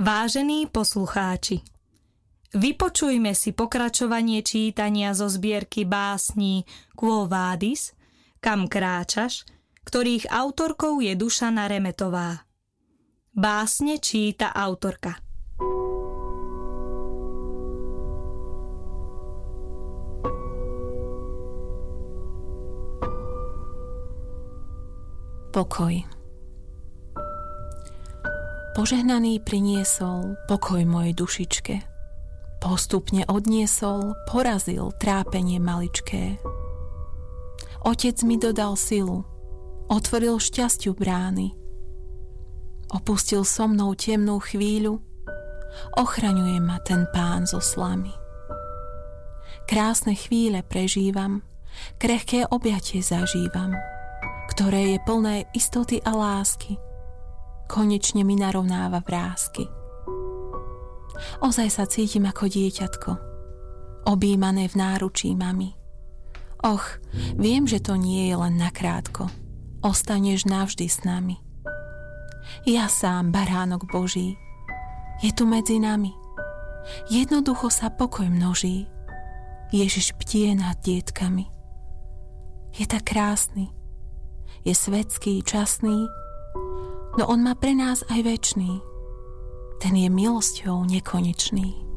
Vážení poslucháči, vypočujme si pokračovanie čítania zo zbierky básní Quo Vadis, Kam kráčaš, ktorých autorkou je Dušana Remetová. Básne číta autorka. Pokoj. Požehnaný priniesol pokoj mojej dušičke. Postupne odniesol, porazil trápenie maličké. Otec mi dodal silu, otvoril šťastiu brány. Opustil so mnou temnú chvíľu, ochraňuje ma ten Pán zo slamy. Krásne chvíle prežívam, krehké objatie zažívam, ktoré je plné istoty a lásky. Konečne mi narovnáva vrásky. Ozaj sa cítim ako dieťatko, objímané v náručí mami. Och, viem, že to nie je len nakrátko. Ostaneš navždy s nami. Ja sám, baránok Boží, je tu medzi nami. Jednoducho sa pokoj množí. Ježiš bdie nad dietkami. Je tak krásny, je svetský, časný, no on má pre nás aj večný. Ten je milosťou nekonečný.